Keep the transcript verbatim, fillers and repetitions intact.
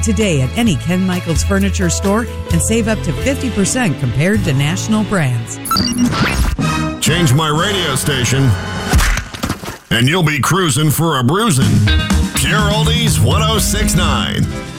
today at any Ken Michaels Furniture store and save up to fifty percent compared to national brands. Change my radio station, and you'll be cruising for a bruising. Pure Oldies one oh six point nine.